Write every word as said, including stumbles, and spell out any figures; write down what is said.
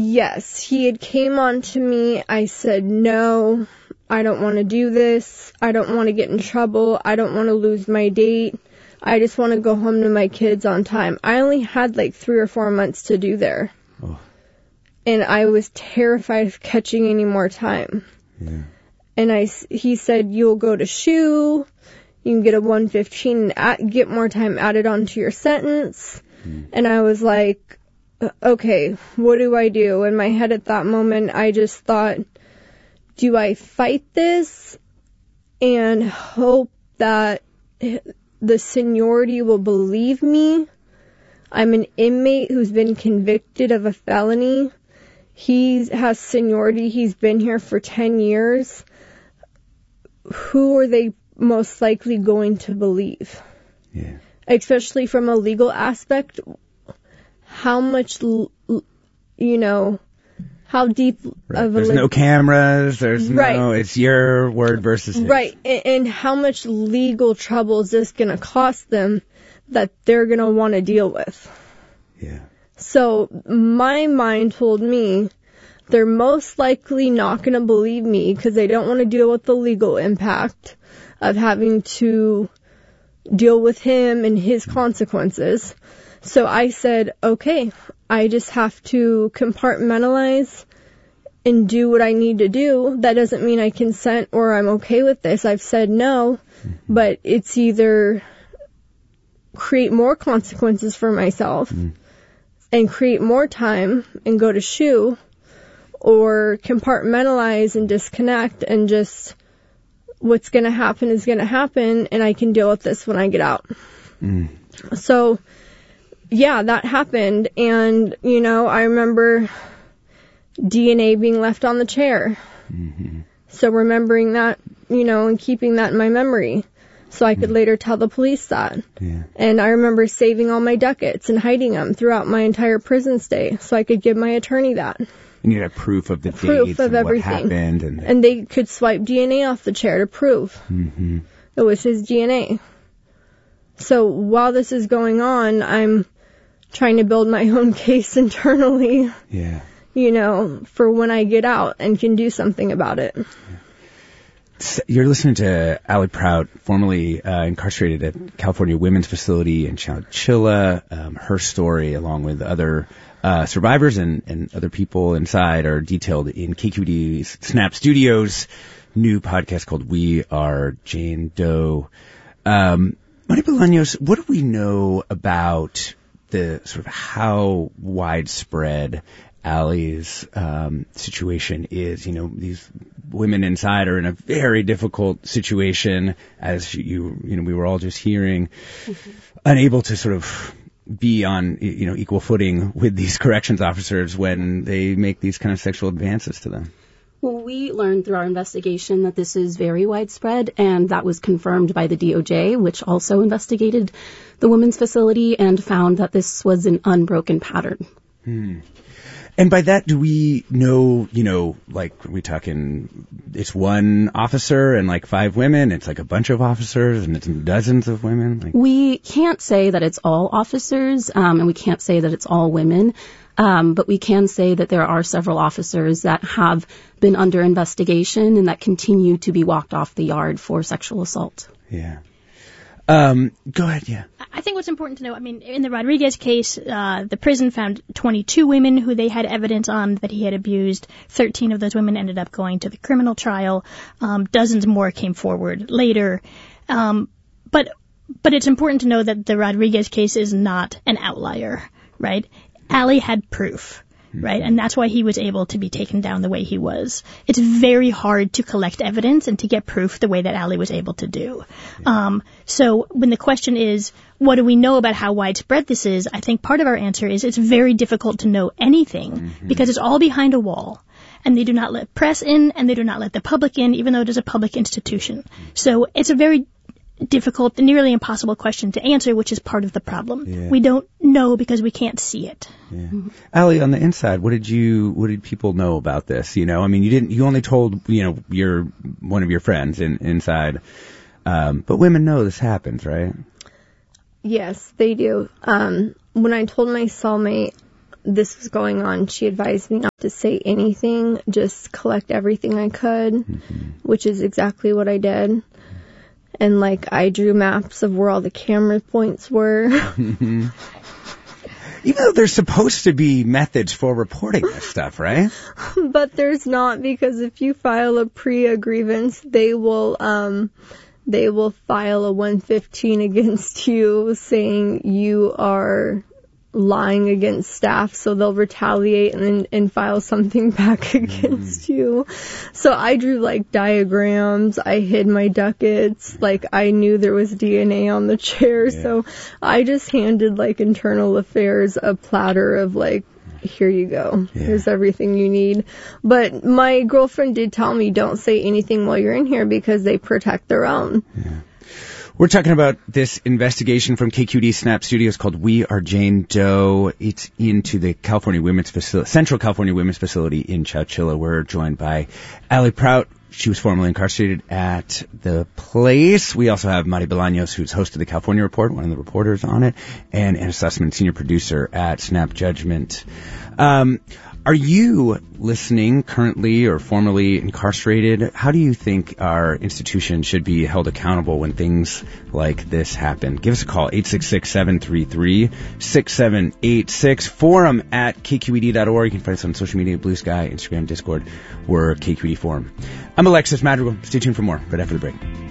Yes, he had came on to me. I said, no, I don't want to do this. I don't want to get in trouble. I don't want to lose my date. I just want to go home to my kids on time. I only had like three or four months to do there. Oh. And I was terrified of catching any more time. Yeah. And I, he said, you'll go to S H U, you can get a one fifteen and at, get more time added onto your sentence. Mm. And I was like, okay, what do I do? In my head at that moment, I just thought, do I fight this and hope that the seniority will believe me? I'm an inmate who's been convicted of a felony. He has seniority. He's been here for ten years. Who are they most likely going to believe? Yeah. Especially from a legal aspect, how much, you know, how deep right. of a... There's le- no cameras, there's right. no, it's your word versus his. Right, and, and how much legal trouble is this going to cost them that they're going to want to deal with? Yeah. So my mind told me they're most likely not going to believe me because they don't want to deal with the legal impact of having to deal with him and his consequences. So I said, okay, I just have to compartmentalize and do what I need to do. That doesn't mean I consent or I'm okay with this. I've said no, but it's either create more consequences for myself mm. and create more time and go to S H U, or compartmentalize and disconnect and just what's going to happen is going to happen and I can deal with this when I get out. Mm. So, yeah, that happened. And, you know, I remember D N A being left on the chair. Mm-hmm. So remembering that, you know, and keeping that in my memory so I could mm. later tell the police that. Yeah. And I remember saving all my ducats and hiding them throughout my entire prison stay so I could give my attorney that. And you had proof of the proof dates of and everything. What happened. And, the... and they could swipe D N A off the chair to prove mm-hmm. it was his D N A. So while this is going on, I'm trying to build my own case internally, yeah. you know, for when I get out and can do something about it. You're listening to Allie Prout, formerly uh, incarcerated at California Women's Facility in Chowchilla. Um, her story, along with other uh, survivors and, and other people inside, are detailed in K Q D's Snap Studios' new podcast called We Are Jane Doe. Um, Moni Bolaños, what do we know about the sort of how widespread Allie's um, situation is? You know, these women inside are in a very difficult situation, as you you know we were all just hearing, mm-hmm. unable to sort of be on you know equal footing with these corrections officers when they make these kind of sexual advances to them. Well, we learned through our investigation that this is very widespread, and that was confirmed by the D O J, which also investigated the women's facility and found that this was an unbroken pattern. Hmm. And by that, do we know, you know, like, are we talking, it's one officer and like five women? It's like a bunch of officers and it's dozens of women? Like... We can't say that it's all officers, um, and we can't say that it's all women. Um, but we can say that there are several officers that have been under investigation and that continue to be walked off the yard for sexual assault. Yeah. Um, go ahead, yeah. I think what's important to know, I mean, in the Rodriguez case, uh, the prison found twenty-two women who they had evidence on that he had abused. thirteen of those women ended up going to the criminal trial. Um, dozens more came forward later. Um, but, but it's important to know that the Rodriguez case is not an outlier, right? Allie had proof, right? And that's why he was able to be taken down the way he was. It's very hard to collect evidence and to get proof the way that Allie was able to do. Um, so when the question is, what do we know about how widespread this is? I think part of our answer is it's very difficult to know anything mm-hmm. because it's all behind a wall. And they do not let press in and they do not let the public in, even though it is a public institution. So it's a very difficult, nearly impossible question to answer, which is part of the problem. Yeah. We don't know because we can't see it. Yeah. Mm-hmm. Allie, on the inside, what did you, what did people know about this? You know, I mean, you didn't, you only told, you know, your, one of your friends in, inside, um, but women know this happens, right? Yes, they do. Um, when I told my cellmate, this was going on, she advised me not to say anything, just collect everything I could, mm-hmm. which is exactly what I did. And, like, I drew maps of where all the camera points were. Mm-hmm. Even though there's supposed to be methods for reporting this stuff, right? But there's not, because if you file a P R E A grievance, they will, um, they will file a one fifteen against you saying you are lying against staff, so they'll retaliate and and file something back against mm. you. So I drew like diagrams, I hid my ducats, like I knew there was D N A on the chair, yeah. so I just handed like internal affairs a platter of like, here you go, yeah. here's everything you need. But my girlfriend did tell me, don't say anything while you're in here because they protect their own. Yeah. We're talking about this investigation from K Q D Snap Studios called We Are Jane Doe. It's into the California Women's Facility, Central California Women's Facility in Chowchilla. We're joined by Allie Prout. She was formerly incarcerated at the place. We also have Mari Bolaños, who's host of the California Report, one of the reporters on it, and Anna Sussman, senior producer at Snap Judgment. Um, Are you listening currently or formerly incarcerated? How do you think our institution should be held accountable when things like this happen? Give us a call, eight six six, seven three three, six seven eight six, forum at K Q E D dot org. You can find us on social media, Blue Sky, Instagram, Discord, or K Q E D Forum. I'm Alexis Madrigal. Stay tuned for more right after the break.